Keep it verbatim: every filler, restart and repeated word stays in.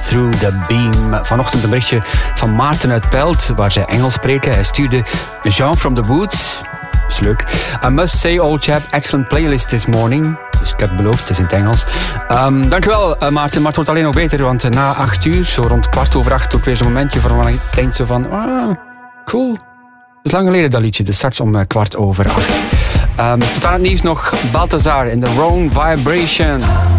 Through the Beam. Vanochtend een berichtje van Maarten uit Pelt, waar zij Engels spreken. Hij stuurde Jean from the Woods. Dat is leuk. I must say, old chap, excellent playlist this morning. Dus ik heb beloofd, het is in het Engels. Um, dankjewel, uh, Maarten. Maar het wordt alleen nog beter, want uh, na acht uur, zo rond kwart over acht, ook weer zo'n momentje waarvan ik denk zo van, ah, cool. Het is lang geleden dat liedje, dus straks om uh, kwart over acht. Um, tot aan het nieuws nog Balthazar in The Wrong Vibration.